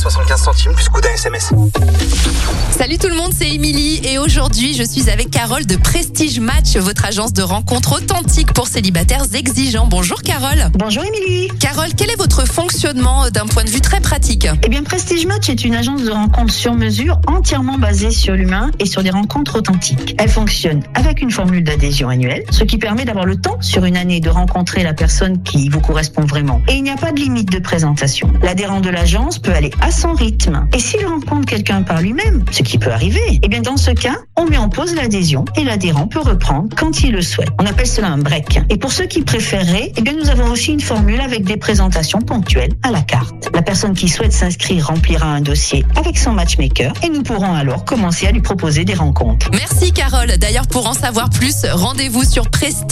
75 centimes plus coût d'un SMS. Salut tout le monde, c'est Émilie et aujourd'hui je suis avec Carole de Prestige Match, votre agence de rencontres authentique pour célibataires exigeants. Bonjour Carole. Bonjour Émilie. Carole, quel est votre fonctionnement d'un point de vue très pratique ? Eh bien, Prestige Match est une agence de rencontres sur mesure entièrement basée sur l'humain et sur des rencontres authentiques. Elle fonctionne avec une formule d'adhésion annuelle, ce qui permet d'avoir le temps sur une année de rencontrer la personne qui vous correspond vraiment. Et il n'y a pas de limite de présentation. L'adhérent de l'agence peut aller à son rythme. Et s'il rencontre quelqu'un par lui-même, ce qui peut arriver, eh bien dans ce cas, on met en pause l'adhésion et l'adhérent peut reprendre quand il le souhaite. On appelle cela un break. Et pour ceux qui préféreraient, eh bien nous avons aussi une formule avec des présentations ponctuelles à la carte. La personne qui souhaite s'inscrire remplira un dossier avec son matchmaker et nous pourrons alors commencer à lui proposer des rencontres. Merci Carole. D'ailleurs, pour en savoir plus, rendez-vous sur Prestige.